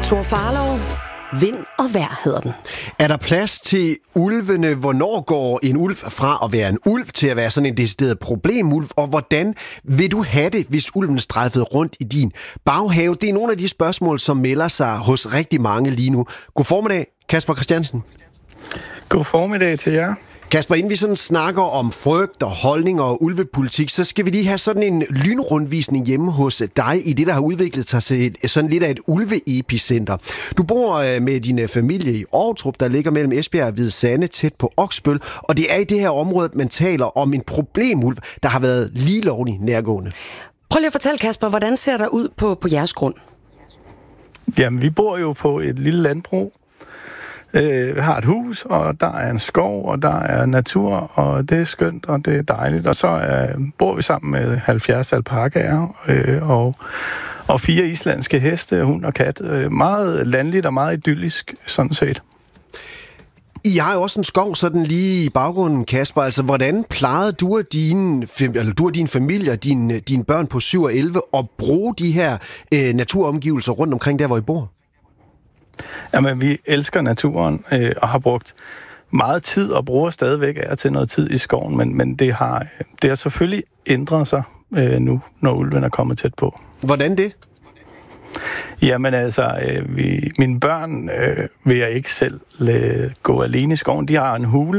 Thor Farlov. Vind og vejr hedder den. Er der plads til ulvene? Hvornår går en ulv fra at være en ulv til at være sådan en decideret problemulv? Og hvordan vil du have det, hvis ulven strejfede rundt i din baghave? Det er nogle af de spørgsmål, som melder sig hos rigtig mange lige nu. God formiddag, Kasper Christiansen. God formiddag til jer. Kasper, inden vi sådan snakker om frygt og holdning og ulvepolitik, så skal vi lige have sådan en lynrundvisning hjemme hos dig i det, der har udviklet sig til sådan lidt af et ulveepicenter. Du bor med din familie i Ovtrup, der ligger mellem Esbjerg og Hvide Sande, tæt på Oksbøl, og det er i det her område, man taler om en problemulv, der har været lige lovlig nærgående. Prøv lige at fortælle, Kasper, hvordan ser der ud på jeres grund? Jamen, vi bor jo på et lille landbrug. Vi har et hus, og der er en skov, og der er natur, og det er skønt, og det er dejligt. Og så bor vi sammen med 70 alpakaer og 4 islandske heste, hund og kat. Meget landligt og meget idyllisk, sådan set. I har jo også en skov sådan lige i baggrunden, Kasper. Altså, hvordan plejede du og din familie og dine børn på 7 og 11 at bruge de her naturomgivelser rundt omkring der, hvor I bor? Jamen, vi elsker naturen og har brugt meget tid og bruger stadigvæk til noget tid i skoven, men det har selvfølgelig ændret sig nu, når ulven er kommet tæt på. Hvordan det? Jamen altså, mine børn vil jeg ikke selv gå alene i skoven. De har en hule,